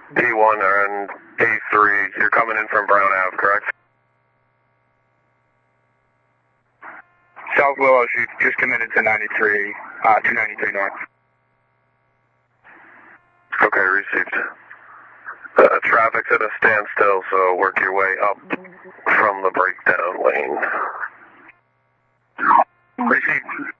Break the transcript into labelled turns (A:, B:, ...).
A: D1 and A3, you're coming in from Brown Ave, correct?
B: South Willows, you just committed to 293 north.
A: Okay, received. Traffic's at a standstill, so work your way up from the breakdown lane.
B: Received.